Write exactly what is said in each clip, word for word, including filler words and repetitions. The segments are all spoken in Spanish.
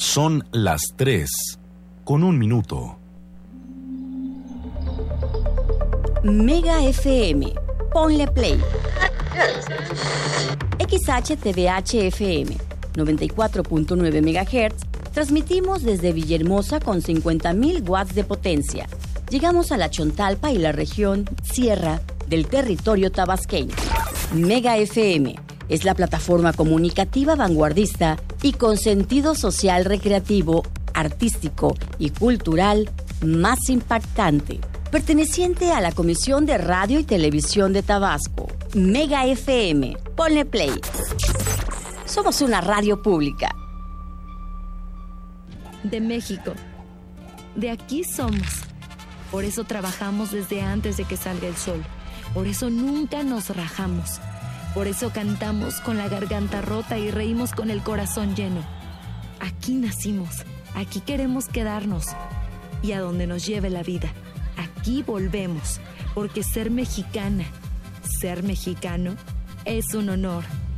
Son las tres, con un minuto. Mega F M, ponle play. X H T V H F M, noventa y cuatro punto nueve megahertz. Transmitimos desde Villahermosa con cincuenta mil watts de potencia. Llegamos a la Chontalpa y la región Sierra del territorio tabasqueño. Mega F M es la plataforma comunicativa vanguardista y con sentido social recreativo, artístico y cultural más impactante, perteneciente a la Comisión de Radio y Televisión de Tabasco. Mega F M, ponle play. Somos una radio pública. De México. De aquí somos. Por eso trabajamos desde antes de que salga el sol. Por eso nunca nos rajamos. Por eso cantamos con la garganta rota y reímos con el corazón lleno. Aquí nacimos, aquí queremos quedarnos. Y a donde nos lleve la vida, aquí volvemos. Porque ser mexicana, ser mexicano, es un honor.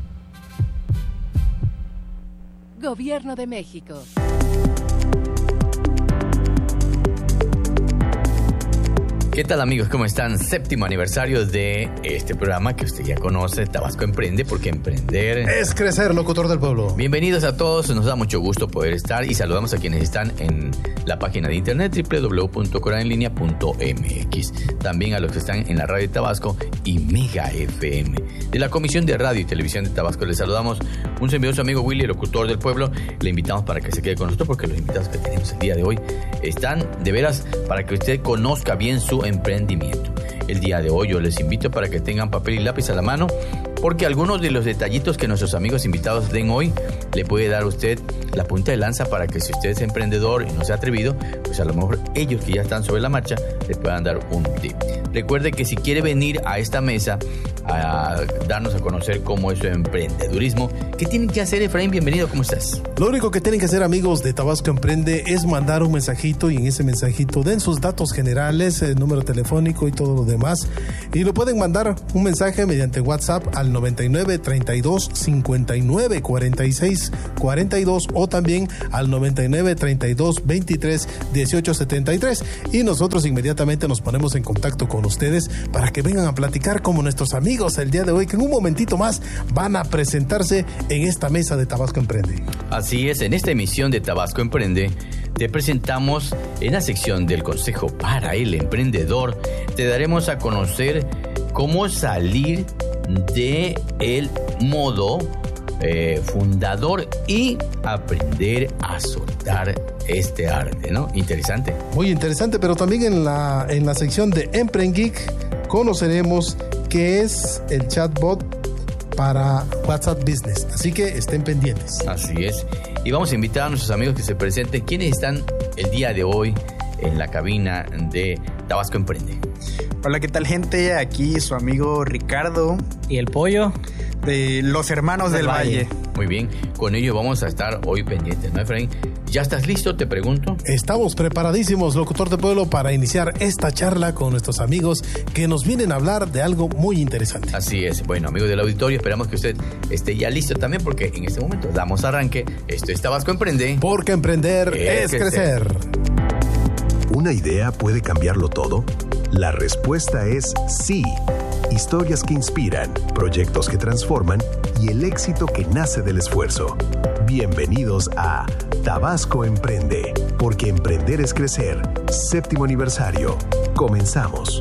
Gobierno de México. ¿Qué tal, amigos? ¿Cómo están? Séptimo aniversario de este programa que usted ya conoce, Tabasco Emprende, porque emprender es crecer, locutor del pueblo. Bienvenidos a todos, nos da mucho gusto poder estar y saludamos a quienes están en la página de internet doble u doble u doble u punto coraenlinea punto eme equis. También a los que están en la radio de Tabasco y Mega F M. De la Comisión de Radio y Televisión de Tabasco les saludamos un envidioso amigo Willy, locutor del pueblo. Le invitamos para que se quede con nosotros porque los invitados que tenemos el día de hoy están de veras para que usted conozca bien su emprendimiento. El día de hoy yo les invito para que tengan papel y lápiz a la mano, porque algunos de los detallitos que nuestros amigos invitados den hoy le puede dar a usted la punta de lanza para que si usted es emprendedor y no se ha atrevido, pues a lo mejor ellos que ya están sobre la marcha le puedan dar un tip. Recuerde que si quiere venir a esta mesa a darnos a conocer cómo es su emprendedurismo, ¿qué tienen que hacer, Efraín? Bienvenido, ¿cómo estás? Lo único que tienen que hacer, amigos de Tabasco Emprende, es mandar un mensajito y en ese mensajito den sus datos generales, el número telefónico y todo lo demás. Y lo pueden mandar un mensaje mediante WhatsApp al noventa y nueve, treinta y dos, cincuenta y nueve, cuarenta y seis, cuarenta y dos o también al noventa y nueve, treinta y dos, veintitrés, dieciocho, setenta y tres. Y nosotros inmediatamente nos ponemos en contacto con ustedes para que vengan a platicar como nuestros amigos el día de hoy, que en un momentito más van a presentarse en esta mesa de Tabasco Emprende. Así es, en esta emisión de Tabasco Emprende te presentamos en la sección del Consejo para el Emprendedor. Te daremos a conocer cómo salir de el modo eh, fundador y aprender a soltar este arte, ¿no? Interesante. Muy interesante, pero también en la, en la sección de Emprengeek conoceremos qué es el chatbot para WhatsApp Business. Así que estén pendientes. Así es. Y vamos a invitar a nuestros amigos que se presenten. ¿Quiénes están el día de hoy en la cabina de Tabasco Emprende? Hola, ¿qué tal, gente? Aquí su amigo Ricardo. Y el Pollo. De los Hermanos del, del Valle. Valle. Muy bien. Con ello vamos a estar hoy pendientes, ¿no, Efraín? ¿Ya estás listo? Te pregunto. Estamos preparadísimos, locutor de pueblo, para iniciar esta charla con nuestros amigos que nos vienen a hablar de algo muy interesante. Así es. Bueno, amigos del auditorio, esperamos que usted esté ya listo también, porque en este momento damos arranque. Esto es Tabasco Emprende. Porque emprender es, es crecer. crecer. ¿Una idea puede cambiarlo todo? La respuesta es sí. Historias que inspiran, proyectos que transforman y el éxito que nace del esfuerzo. Bienvenidos a Tabasco Emprende, porque emprender es crecer. Séptimo aniversario. Comenzamos.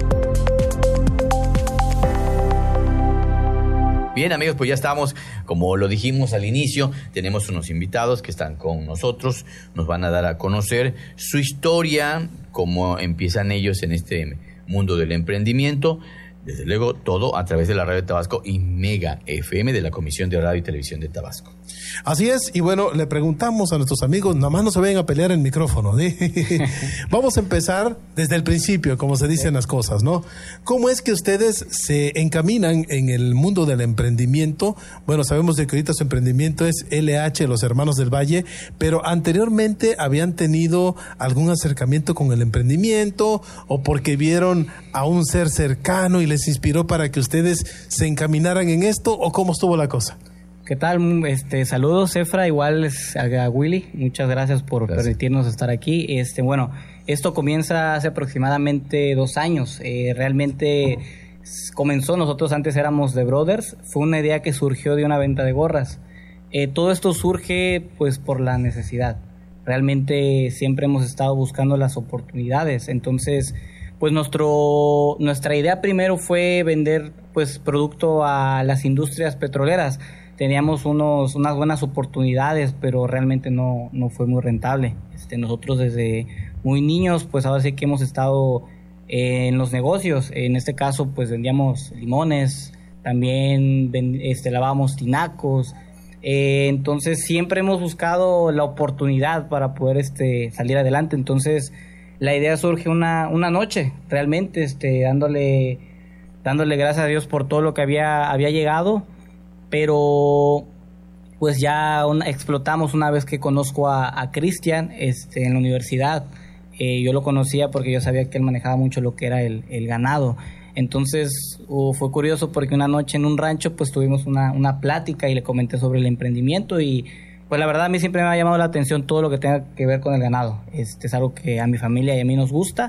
Bien, amigos, pues ya estamos, como lo dijimos al inicio, tenemos unos invitados que están con nosotros, nos van a dar a conocer su historia, cómo empiezan ellos en este mundo del emprendimiento. Desde luego, todo a través de la radio de Tabasco y Mega F M de la Comisión de Radio y Televisión de Tabasco. Así es, y bueno, le preguntamos a nuestros amigos, nada más no se vayan a pelear el micrófono, ¿eh? Vamos a empezar desde el principio, como se dicen las cosas, ¿no? ¿Cómo es que ustedes se encaminan en el mundo del emprendimiento? Bueno, sabemos de que ahorita su emprendimiento es L H, Los Hermanos del Valle, pero anteriormente habían tenido algún acercamiento con el emprendimiento o porque vieron a un ser cercano y les inspiró para que ustedes se encaminaran en esto, ¿o cómo estuvo la cosa? ¿Qué tal? Este, saludos, Efra, igual a Willy, muchas gracias por gracias. permitirnos estar aquí. Este, bueno, esto comienza hace aproximadamente dos años. Eh, realmente comenzó, nosotros antes éramos The Brothers, fue una idea que surgió de una venta de gorras. Eh, todo esto surge pues por la necesidad. Realmente siempre hemos estado buscando las oportunidades, entonces pues nuestro nuestra idea primero fue vender pues producto a las industrias petroleras. Teníamos unos unas buenas oportunidades, pero realmente no no fue muy rentable. Este, nosotros desde muy niños pues ahora sí que hemos estado eh, en los negocios. En este caso pues vendíamos limones, también ven, este lavábamos tinacos. Eh, entonces siempre hemos buscado la oportunidad para poder este salir adelante. Entonces la idea surge una, una noche, realmente, este, dándole, dándole gracias a Dios por todo lo que había, había llegado, pero pues ya una, explotamos una vez que conozco a, a Cristian este, en la universidad. Eh, yo lo conocía porque yo sabía que él manejaba mucho lo que era el, el ganado. Entonces uh, fue curioso porque una noche en un rancho pues tuvimos una, una plática y le comenté sobre el emprendimiento y pues la verdad a mí siempre me ha llamado la atención todo lo que tenga que ver con el ganado. Este es algo que a mi familia y a mí nos gusta.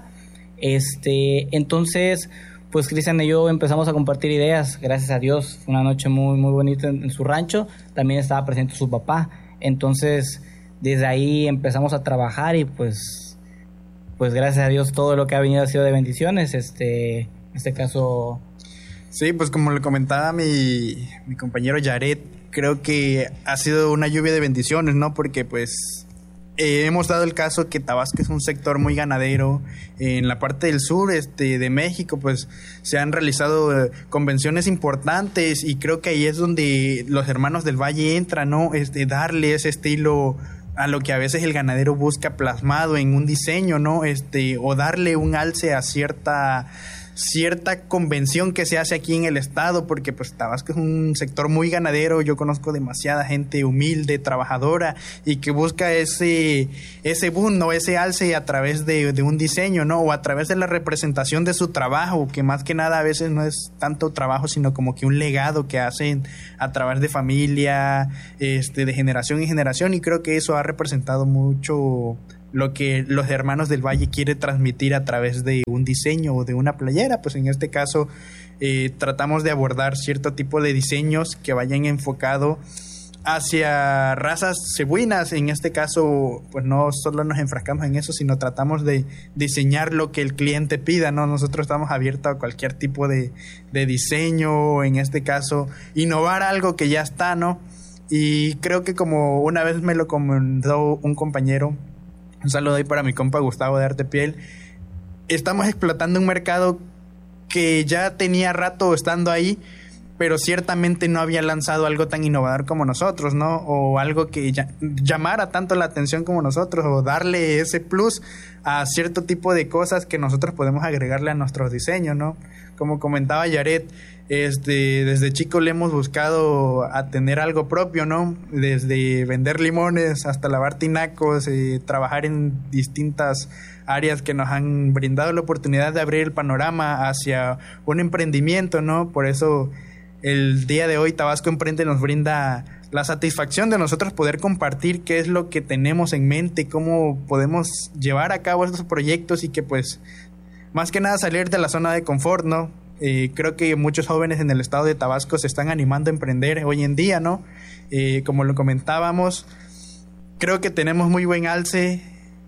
Este, entonces, pues Cristian y yo empezamos a compartir ideas, gracias a Dios. Fue una noche muy, muy bonita en, en su rancho. También estaba presente su papá. Entonces, desde ahí empezamos a trabajar y pues, pues gracias a Dios todo lo que ha venido ha sido de bendiciones. Este, en este caso... Sí, pues como le comentaba mi, mi compañero Yaret, creo que ha sido una lluvia de bendiciones, ¿no? Porque pues eh, hemos dado el caso que Tabasco es un sector muy ganadero. En la parte del sur este, de México pues se han realizado eh, convenciones importantes y creo que ahí es donde los hermanos del Valle entran, ¿no? Este, darle ese estilo a lo que a veces el ganadero busca plasmado en un diseño, ¿no? Este, o darle un alce a cierta... cierta convención que se hace aquí en el estado, porque pues Tabasco es un sector muy ganadero. Yo conozco demasiada gente humilde, trabajadora y que busca ese ese boom, ¿no? Ese alce a través de, de un diseño, ¿no? O a través de la representación de su trabajo, que más que nada a veces no es tanto trabajo, sino como que un legado que hacen a través de familia, este, de generación en generación, y creo que eso ha representado mucho lo que los hermanos del Valle quieren transmitir a través de un diseño o de una playera. Pues en este caso eh, tratamos de abordar cierto tipo de diseños que vayan enfocado hacia razas cebuinas. En este caso pues no solo nos enfrascamos en eso, sino tratamos de diseñar lo que el cliente pida, ¿no? Nosotros estamos abiertos a cualquier tipo de, de diseño, en este caso innovar algo que ya está, ¿no? Y creo que como una vez me lo comentó un compañero, un saludo ahí para mi compa Gustavo de Arte Piel, estamos explotando un mercado que ya tenía rato estando ahí, pero ciertamente no había lanzado algo tan innovador como nosotros, ¿no? O algo que ya, llamara tanto la atención como nosotros, o darle ese plus a cierto tipo de cosas que nosotros podemos agregarle a nuestros diseños, ¿no? Como comentaba Yaret, este, desde chico le hemos buscado a tener algo propio, ¿no? Desde vender limones hasta lavar tinacos, eh, trabajar en distintas áreas que nos han brindado la oportunidad de abrir el panorama hacia un emprendimiento, ¿no? Por eso el día de hoy Tabasco Emprende nos brinda la satisfacción de nosotros poder compartir qué es lo que tenemos en mente, cómo podemos llevar a cabo estos proyectos y que pues más que nada salir de la zona de confort, ¿no? Eh, creo que muchos jóvenes en el estado de Tabasco se están animando a emprender hoy en día, ¿no? Eh, como lo comentábamos, creo que tenemos muy buen alce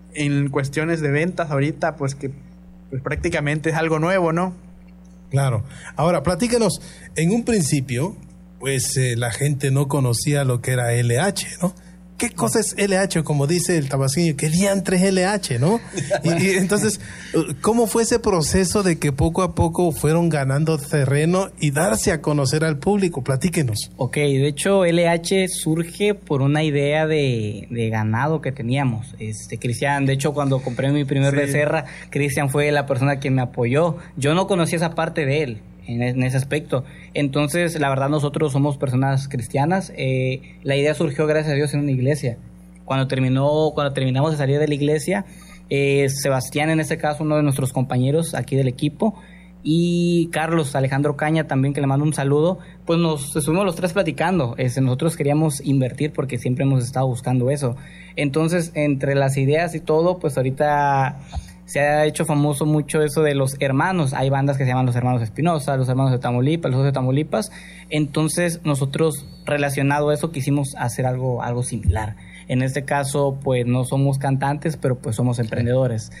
en cuestiones de ventas ahorita, pues que pues prácticamente es algo nuevo, ¿no? Claro. Ahora, platícanos, en un principio, pues eh, la gente no conocía lo que era L H, ¿no? ¿Qué cosa es L H? Como dice el tabasqueño, ¿qué diantre es L H, no? Y, y entonces, ¿cómo fue ese proceso de que poco a poco fueron ganando terreno y darse a conocer al público? Platíquenos. Ok, de hecho L H surge por una idea de, de ganado que teníamos. Este, Cristian, de hecho cuando compré mi primer sí. becerra, Cristian fue la persona que me apoyó. Yo no conocía esa parte de él. En, en ese aspecto. Entonces, la verdad, nosotros somos personas cristianas. Eh, la idea surgió, gracias a Dios, en una iglesia. Cuando terminó, cuando terminamos de salir de la iglesia, eh, Sebastián, en este caso, uno de nuestros compañeros aquí del equipo, y Carlos Alejandro Caña también, que le mando un saludo, pues nos estuvimos los tres platicando. Este, nosotros queríamos invertir porque siempre hemos estado buscando eso. Entonces, entre las ideas y todo, pues ahorita se ha hecho famoso mucho eso de los hermanos. Hay bandas que se llaman los hermanos Espinosa, los hermanos de Tamaulipas, los de Tamaulipas. Entonces, nosotros, relacionado a eso, quisimos hacer algo, algo similar. En este caso, pues no somos cantantes, pero pues somos emprendedores.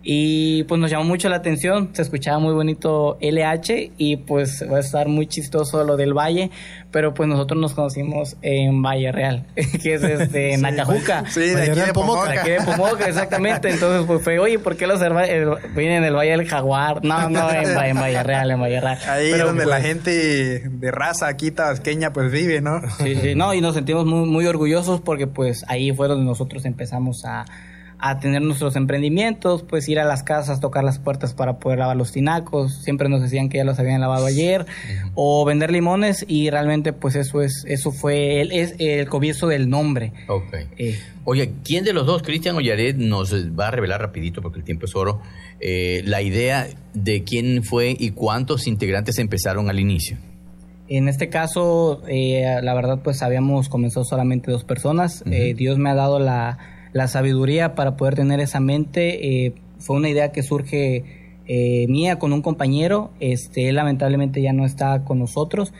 Y pues nos llamó mucho la atención, se escuchaba muy bonito L H y pues va a estar muy chistoso lo del Valle, pero pues nosotros nos conocimos en Valle Real, que es este, en Nacajuca. Sí, de aquí de Pomoca. De aquí de Pomoca, exactamente. Entonces pues fue, oye, ¿por qué los hermanos vienen en el Valle del Jaguar? No, no, en, en Valle Real, en Valle Real. Ahí pero, donde pues, la gente de raza aquí tabasqueña pues vive, ¿no? Sí, sí, no, y nos sentimos muy, muy orgullosos porque pues ahí fue donde nosotros empezamos a a tener nuestros emprendimientos, pues ir a las casas, tocar las puertas para poder lavar los tinacos. Siempre nos decían que ya los habían lavado ayer, uh-huh. o vender limones, y realmente pues eso es eso fue el, es el comienzo del nombre. Okay. Eh, Oye, ¿quién de los dos, Cristian o Yaret, nos va a revelar rapidito, porque el tiempo es oro, eh, la idea de quién fue y cuántos integrantes empezaron al inicio? En este caso, eh, la verdad pues habíamos comenzado solamente dos personas. Uh-huh. eh, Dios me ha dado la la sabiduría para poder tener esa mente. Eh, fue una idea que surge eh, mía con un compañero. Este, él lamentablemente ya no está con nosotros,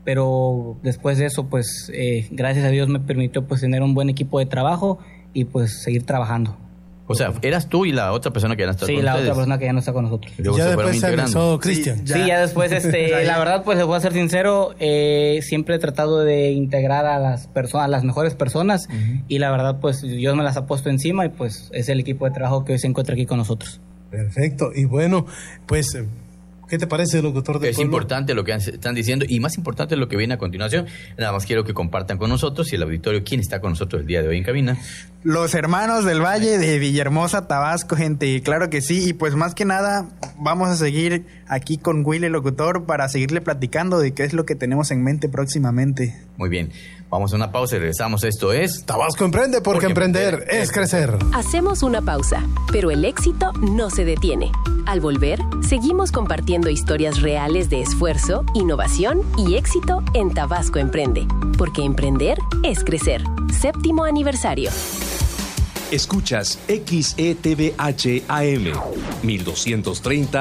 pero después de eso, pues, eh, gracias a Dios me permitió pues tener un buen equipo de trabajo y pues seguir trabajando. O sea, eras tú y la otra persona que ya no está sí, con la ustedes. otra persona que ya no está con nosotros. Ya después se empezó Cristian. Sí, ya. sí, ya después, este, ya, ya. La verdad, pues les voy a ser sincero, eh, siempre he tratado de integrar a las personas, a las mejores personas, uh-huh. y la verdad, pues Dios me las ha puesto encima y pues es el equipo de trabajo que hoy se encuentra aquí con nosotros. Perfecto, y bueno, pues... ¿qué te parece, locutor de Es pueblo? Importante lo que están diciendo y más importante lo que viene a continuación. Nada más quiero que compartan con nosotros y el auditorio quién está con nosotros el día de hoy en cabina. Los hermanos del Valle de Villahermosa, Tabasco, gente. Claro que sí. Y pues más que nada vamos a seguir aquí con Willy, locutor, para seguirle platicando de qué es lo que tenemos en mente próximamente. Muy bien. Vamos a una pausa y regresamos. Esto es... Tabasco Emprende, porque, porque emprender, emprender es crecer. Hacemos una pausa, pero el éxito no se detiene. Al volver, seguimos compartiendo historias reales de esfuerzo, innovación y éxito en Tabasco Emprende, porque emprender es crecer. Séptimo aniversario. Escuchas X E T V H A M mil doscientos treinta